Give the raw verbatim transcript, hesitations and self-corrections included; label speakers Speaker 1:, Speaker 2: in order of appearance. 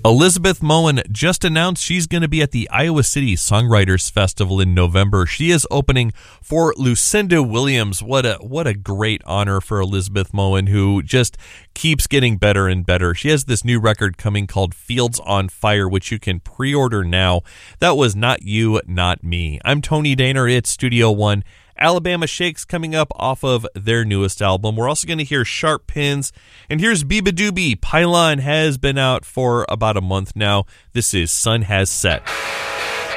Speaker 1: Elizabeth Moen just announced she's going to be at the Iowa City Songwriters Festival in November. She is opening for Lucinda Williams. What a what a great honor for Elizabeth Moen, who just keeps getting better and better. She has this new record coming called Fields on Fire, which you can pre-order now. That was Not You, Not Me. I'm Tony Daner. It's Studio One. Alabama Shakes coming up off of their newest album. We're also going to hear Sharp Pins. And here's Biba Doobie. Pylon has been out for about a month now. This is Sun Has Set.